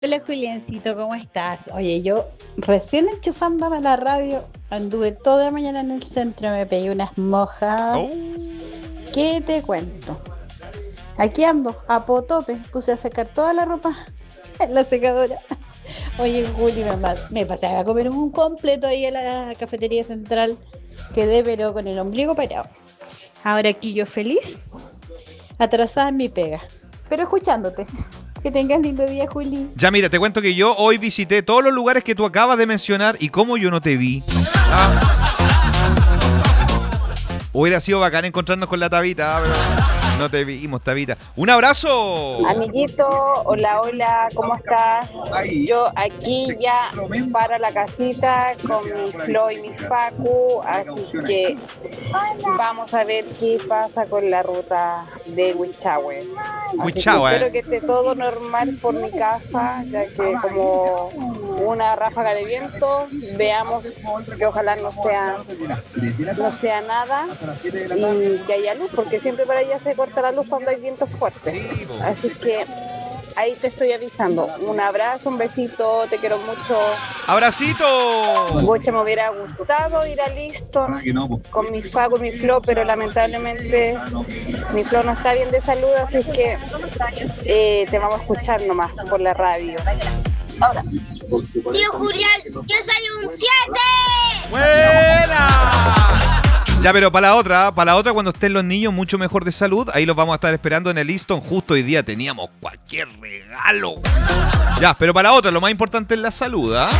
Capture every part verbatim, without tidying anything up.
Hola Juliancito, ¿cómo estás? Oye, yo recién enchufándome a la radio, anduve toda la mañana en el centro, me pegué unas mojadas. Oh. ¿Qué te cuento? Aquí ando, a potope, puse a secar toda la ropa en la secadora. Oye, Juli, me, ma- me pasé a comer un completo ahí a la cafetería central. Quedé pero con el ombligo parado. Ahora aquí yo feliz, atrasada en mi pega, pero escuchándote. Que tengas lindo día, Juli. Ya mira, te cuento que yo hoy visité todos los lugares que tú acabas de mencionar y cómo yo no te vi. Ah, hubiera sido bacán encontrarnos con la Tabita, ah, pero no te vimos, Tabita. ¡Un abrazo! Amiguito, hola, hola, ¿cómo estás? Yo aquí ya para la casita con mi Flo y mi Facu, así que vamos a ver qué pasa con la ruta de Huichahue. Así que Huichahue. espero que esté todo normal por mi casa, ya que como una ráfaga de viento, veamos que ojalá no sea, no sea nada y que haya luz, porque siempre para allá se corta la luz cuando hay vientos fuertes. Así que ahí te estoy avisando. Un abrazo, un besito, te quiero mucho. ¡Abracito! Bocha, me hubiera gustado ir a Liston con mi Facu y mi Flo, pero lamentablemente mi Flo no está bien de salud, así que eh, te vamos a escuchar nomás por la radio. Ahora. Tío Julián, yo soy un siete. ¡Buena! Ya, pero para la otra, para la otra cuando estén los niños mucho mejor de salud, ahí los vamos a estar esperando en el Easton. Justo hoy día teníamos cualquier regalo. Ya, pero para la otra, lo más importante es la salud, ¿ah?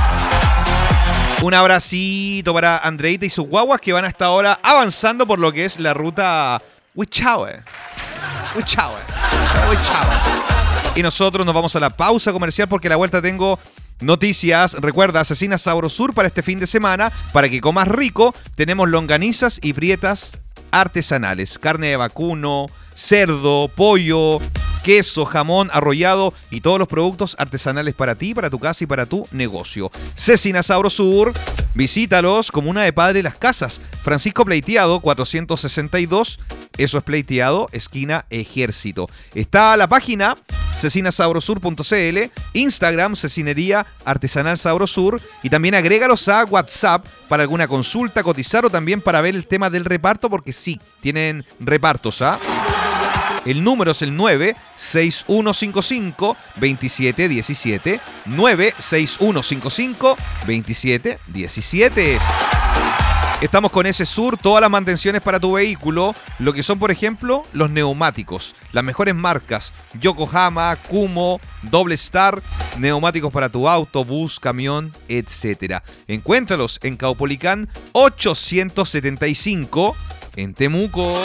Un abracito para Andreita y sus guaguas que van hasta ahora avanzando por lo que es la ruta Huichahue. Huichahue. Huichahue. Y nosotros nos vamos a la pausa comercial porque a la vuelta tengo noticias. Recuerda, Asesina Sabrosur para este fin de semana. Para que comas rico, tenemos longanizas y prietas artesanales. Carne de vacuno, cerdo, pollo, queso, jamón, arrollado y todos los productos artesanales para ti, para tu casa y para tu negocio. Cecina Sabrosur, visítalos, Comuna de Padre Las Casas. Francisco Pleiteado, cuatrocientos sesenta y dos. Eso es Pleiteado, esquina Ejército. Está la página cecina sabrosur punto c l, Instagram Cecinería Artesanal Sabrosur y también agrégalos a WhatsApp para alguna consulta, cotizar o también para ver el tema del reparto porque sí, tienen repartos, ¿ah? El número es el nueve seis uno cinco cinco, dos siete uno siete, nueve seis uno cinco cinco, dos siete uno siete. Estamos con S Sur, todas las mantenciones para tu vehículo, lo que son, por ejemplo, los neumáticos. Las mejores marcas, Yokohama, Kumo, Doble Star, neumáticos para tu auto, bus, camión, etcétera. Encuéntralos en Caupolicán ochocientos setenta y cinco, en Temuco.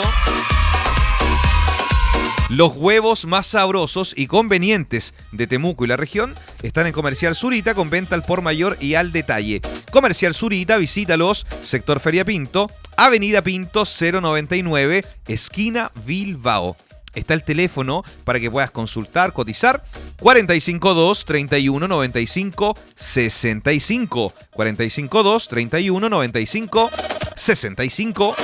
Los huevos más sabrosos y convenientes de Temuco y la región están en Comercial Zurita con venta al por mayor y al detalle. Comercial Zurita, visítalos, sector Feria Pinto, Avenida Pinto cero noventa y nueve, esquina Bilbao. Está el teléfono para que puedas consultar, cotizar, cuatro cinco dos, treinta y uno, noventa y cinco, sesenta y cinco. cuatro cinco dos, treinta y uno, noventa y cinco, sesenta y cinco.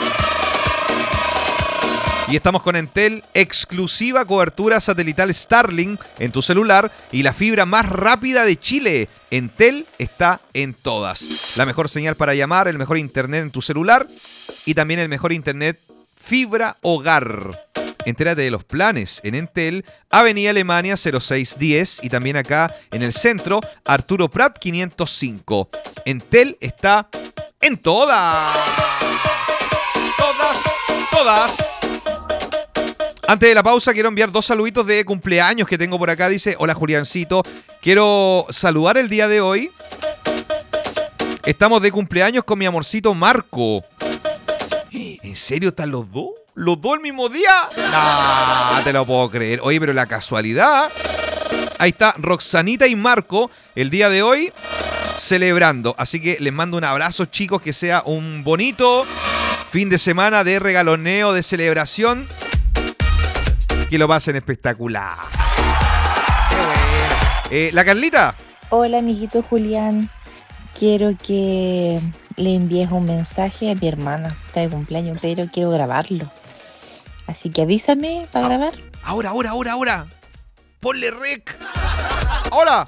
Y estamos con Entel, exclusiva cobertura satelital Starlink en tu celular y la fibra más rápida de Chile. Entel está en todas. La mejor señal para llamar, el mejor internet en tu celular y también el mejor internet fibra hogar. Entérate de los planes en Entel, Avenida Alemania cero seis diez y también acá en el centro, Arturo Prat quinientos cinco. Entel está en todas. Todas, todas. Antes de la pausa quiero enviar dos saluditos de cumpleaños que tengo por acá. Dice, hola Juliancito, quiero saludar el día de hoy. Estamos de cumpleaños con mi amorcito Marco. ¿En serio están los dos? ¿Los dos el mismo día? No, te lo puedo creer. Oye, pero la casualidad. Ahí está Roxanita y Marco el día de hoy celebrando. Así que les mando un abrazo, chicos, que sea un bonito fin de semana de regaloneo, de celebración. Que lo pasen espectacular. Qué bueno. Eh, ¿La Carlita? Hola, amiguito Julián. Quiero que le envíes un mensaje a mi hermana. Está de cumpleaños, pero quiero grabarlo. Así que avísame para Ah, grabar. Ahora, ahora, ahora, ahora. Ponle rec. Hola.